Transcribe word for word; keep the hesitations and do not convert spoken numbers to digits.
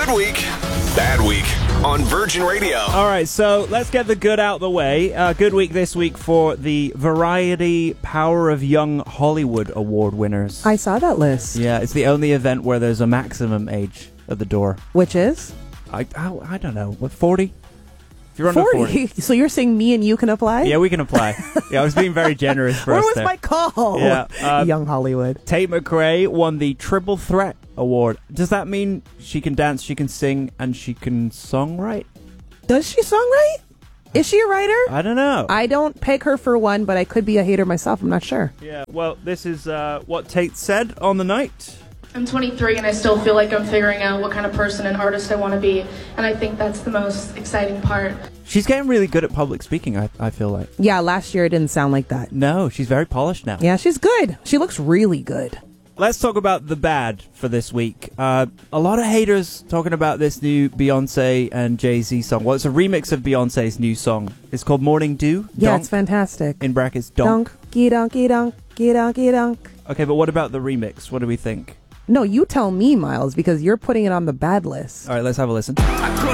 Good week, bad week on Virgin Radio. All right, so let's get the good out the way. Uh, good week this week for the Variety Power of Young Hollywood Award winners. I saw that list. Yeah, it's the only event where there's a maximum age at the door. Which is? I I, I don't know. What, forty? If you're under forty. forty. So you're saying me and you can apply? Yeah, we can apply. Yeah, I was being very generous for Where us was there. my call? Yeah, uh, Young Hollywood. Tate McRae won the Triple Threat Award. Does that mean she can dance, she can sing, and she can songwrite? Does she songwrite? Is she a writer? I don't know. I don't peg her for one, but I could be a hater myself. I'm not sure. Yeah, well, this is uh, what Tate said on the night. I'm twenty-three and I still feel like I'm figuring out what kind of person and artist I want to be, and I think that's the most exciting part. She's getting really good at public speaking, I, I feel like. Yeah, last year it didn't sound like that. No, she's very polished now. Yeah, she's good. She looks really good. Let's talk about the bad for this week. Uh, a lot of haters talking about this new Beyonce and Jay-Z song. Well, it's a remix of Beyonce's new song. It's called Morning Dew. Yeah, Donk, it's fantastic. in brackets, donk. Donkey donkey donkey donkey donk. Okay, but what about the remix? What do we think? No, you tell me, Miles, because you're putting it on the bad list. All right, let's have a listen. I could